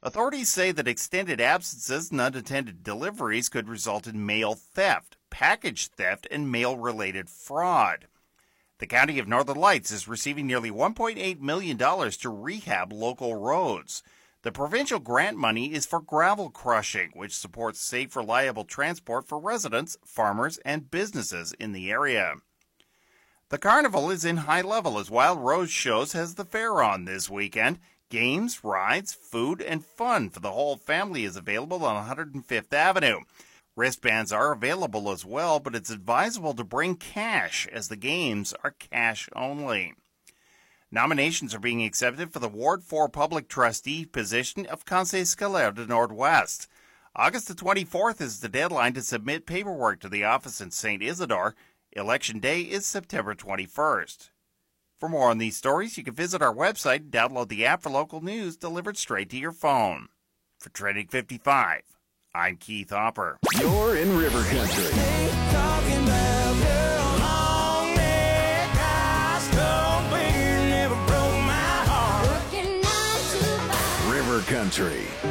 Authorities say that extended absences and unattended deliveries could result in mail theft, package theft, and mail-related fraud. The County of Northern Lights is receiving nearly $1.8 million to rehab local roads. The provincial grant money is for gravel crushing, which supports safe, reliable transport for residents, farmers, and businesses in the area. The carnival is in high level as Wild Rose Shows has the fair on this weekend. Games, rides, food, and fun for the whole family is available on 105th Avenue. Wristbands are available as well, but it's advisable to bring cash as the games are cash only. Nominations are being accepted for the Ward 4 Public Trustee position of Conseil Scolaire de Nord-Ouest. August the 24th is the deadline to submit paperwork to the office in St. Isidore. Election Day is September 21st. For more on these stories, you can visit our website and download the app for local news delivered straight to your phone. For Trending 55, I'm Keith Hopper. You're in River Country. River Country.